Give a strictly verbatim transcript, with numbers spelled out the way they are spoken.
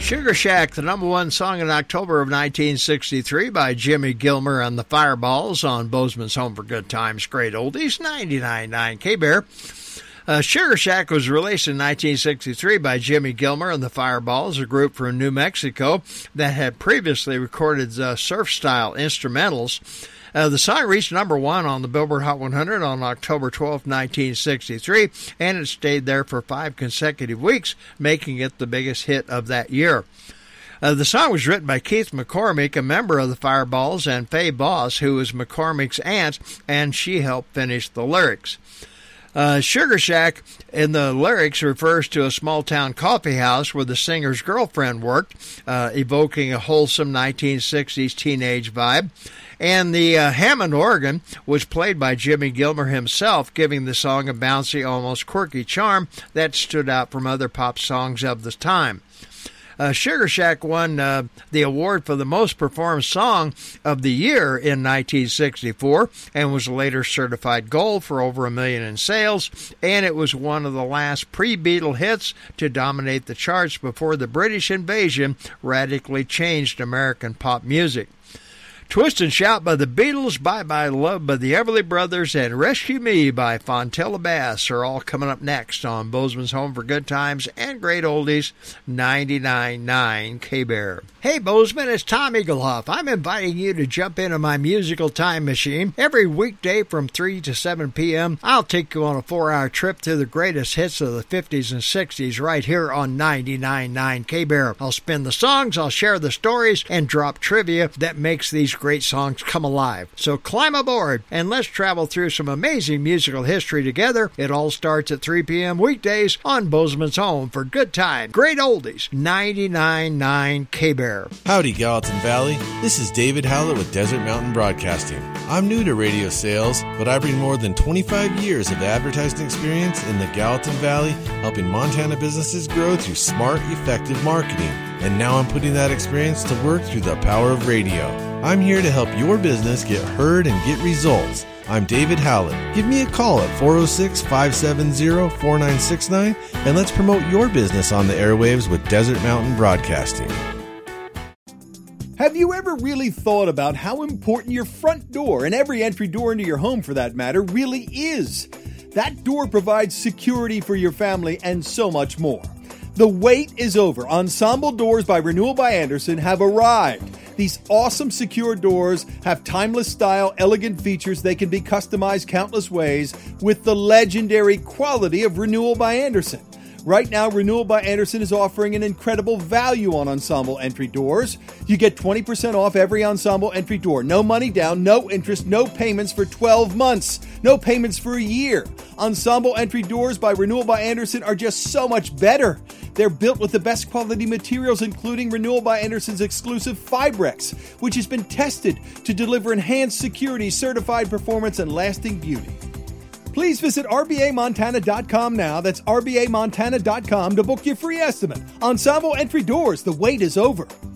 Sugar Shack, the number one song in October of nineteen sixty-three by Jimmy Gilmer and the Fireballs on Bozeman's Home for Good Times, Great Oldies, ninety-nine point nine K-Bear. Uh, Sugar Shack was released in nineteen sixty-three by Jimmy Gilmer and the Fireballs, a group from New Mexico that had previously recorded uh, surf-style instrumentals. Uh, the song reached number one on the Billboard Hot one hundred on October twelfth, nineteen sixty-three, and it stayed there for five consecutive weeks, making it the biggest hit of that year. Uh, the song was written by Keith McCormick, a member of the Fireballs, and Faye Boss, who was McCormick's aunt, and she helped finish the lyrics. Uh, Sugar Shack in the lyrics refers to a small-town coffee house where the singer's girlfriend worked, uh, evoking a wholesome nineteen sixties teenage vibe. And the uh, Hammond organ was played by Jimmy Gilmer himself, giving the song a bouncy, almost quirky charm that stood out from other pop songs of the time. Uh, Sugar Shack won uh, the award for the most performed song of the year in nineteen sixty-four and was later certified gold for over a million in sales, and it was one of the last pre-Beatle hits to dominate the charts before the British invasion radically changed American pop music. Twist and Shout by the Beatles, Bye Bye Love by the Everly Brothers, and Rescue Me by Fontella Bass are all coming up next on Bozeman's Home for Good Times and Great Oldies, ninety-nine point nine K-Bear. Hey Bozeman, it's Tom Eaglehoff. I'm inviting you to jump into my musical time machine. Every weekday from three to seven p.m., I'll take you on a four-hour trip through the greatest hits of the fifties and sixties right here on ninety-nine point nine K-Bear. I'll spin the songs, I'll share the stories, and drop trivia that makes these great songs come alive. So climb aboard and let's travel through some amazing musical history together. It all starts at three p.m. weekdays on Bozeman's Home for Good Time, Great Oldies, ninety-nine point nine K-Bear. Howdy, Gallatin Valley. This is David Howlett with Desert Mountain Broadcasting. I'm new to radio sales, but I bring more than twenty-five years of advertising experience in the Gallatin Valley, helping Montana businesses grow through smart, effective marketing. And now I'm putting that experience to work through the power of radio. I'm here to help your business get heard and get results. I'm David Howlett. Give me a call at four oh six, five seven zero, four nine six nine and let's promote your business on the airwaves with Desert Mountain Broadcasting. Have you ever really thought about how important your front door, and every entry door into your home for that matter, really is? That door provides security for your family and so much more. The wait is over. Ensemble Doors by Renewal by Andersen have arrived. These awesome secure doors have timeless style, elegant features. They can be customized countless ways with the legendary quality of Renewal by Andersen. Right now, Renewal by Andersen is offering an incredible value on Ensemble entry doors. You get twenty percent off every Ensemble entry door. No money down, no interest, no payments for twelve months. No payments for a year. Ensemble entry doors by Renewal by Andersen are just so much better. They're built with the best quality materials, including Renewal by Andersen's exclusive Fibrex, which has been tested to deliver enhanced security, certified performance, and lasting beauty. Please visit R B A Montana dot com now. That's R B A Montana dot com to book your free estimate. Ensemble entry doors, the wait is over.